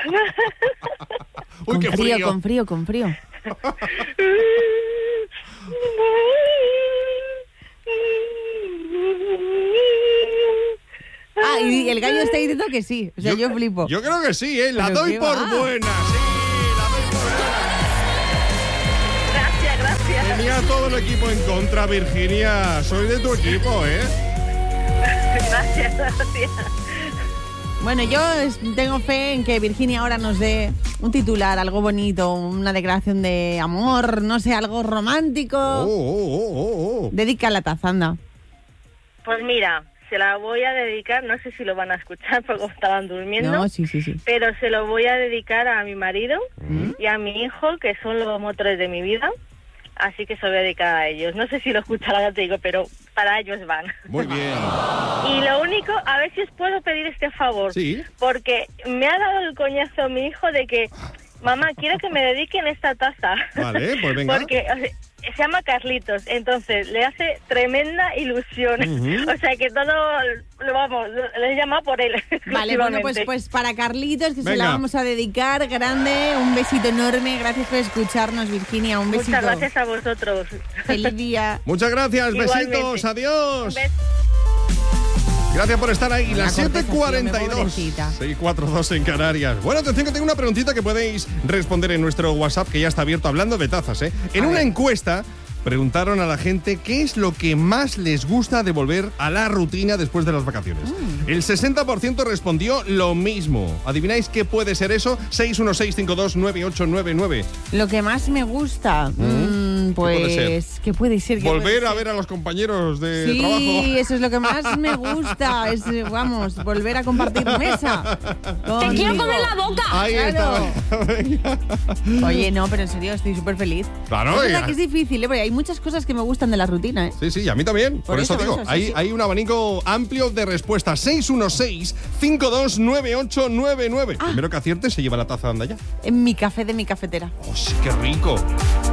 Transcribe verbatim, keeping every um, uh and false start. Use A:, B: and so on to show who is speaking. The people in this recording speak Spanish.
A: Uy,
B: con
A: qué
B: frío,
A: frío,
B: con frío, con frío. Ah, y el gallo está diciendo que sí. O sea, yo, yo flipo.
A: Yo creo que sí, ¿eh? La
B: Pero
A: doy
B: qué
A: por
B: va.
A: buena, sí, la doy por buena.
C: Gracias, gracias.
A: Tenía todo el equipo en contra, Virginia. Soy de tu equipo, ¿eh?
C: Gracias, gracias.
B: Bueno, yo es- tengo fe en que Virginia ahora nos dé un titular, algo bonito, una declaración de amor, no sé, algo romántico.
A: Oh, oh, oh, oh, oh.
B: Dedica la taza, anda.
C: Pues mira, se la voy a dedicar, no sé si lo van a escuchar porque estaban durmiendo,
B: No, sí, sí, sí.
C: pero se lo voy a dedicar a mi marido y a mi hijo, que son los motores de mi vida. Así que se lo voy a dedicar a ellos. No sé si lo escucharán, ya te digo, pero para ellos van.
A: Muy bien.
C: Y lo único, a ver si os puedo pedir este favor.
A: Sí.
C: Porque me ha dado el coñazo mi hijo de que, mamá, quiero que me dediquen esta taza.
A: Vale, pues venga.
C: Porque o sea, se llama Carlitos, entonces le hace tremenda ilusión.
A: Ujú.
C: O sea que todo lo vamos, le llama por él.
B: Vale, bueno, pues,
C: exclusivamente.
B: pues para Carlitos, que se la
A: Venga.
B: vamos a dedicar, grande, un besito enorme. Gracias por escucharnos, Virginia, un besito.
C: Muchas gracias a vosotros.
B: Feliz día.
A: Muchas gracias,
C: Igualmente.
A: besitos, adiós.
C: Un beso.
A: Gracias por estar ahí.
B: Una
A: Las siete
B: corteza,
A: cuarenta y
B: sí,
A: dos.
B: pobrecita.
A: seis cuatro dos en Canarias. Bueno, atención que tengo una preguntita que podéis responder en nuestro WhatsApp, que ya está abierto, hablando de tazas, ¿eh? En
B: A
A: una
B: ver.
A: encuesta preguntaron a la gente qué es lo que más les gusta de volver a la rutina después de las vacaciones.
B: Mm.
A: El sesenta por ciento respondió lo mismo. ¿Adivináis qué puede ser eso? seis uno seis cinco dos nueve ocho nueve nueve.
B: Lo que más me gusta, mm, pues,
A: puede
B: ¿qué puede ser? ¿Qué
A: Volver
B: puede
A: a
B: ser?
A: ver a los compañeros de
B: Sí,
A: trabajo.
B: eso es lo que más me gusta. Es, eh, vamos, volver a compartir mesa.
D: ¡Te quiero comer la boca!
A: Ahí
B: Claro.
A: está. Venga.
B: Oye, no, pero en serio, estoy súper feliz.
A: Claro,
B: Es verdad
A: ya.
B: que es difícil, ¿eh? Porque hay muchas cosas que me gustan de la rutina, ¿eh?
A: Sí, sí, a mí también. Por,
B: Por
A: eso,
B: eso,
A: digo,
B: por eso, sí,
A: hay,
B: sí.
A: hay un abanico amplio de respuestas. seis uno seis cinco dos nueve ocho nueve nueve.
B: Ah.
A: Primero que acierte se lleva la taza de anda ya.
B: En mi café de mi cafetera.
A: ¡Oh, sí, qué rico!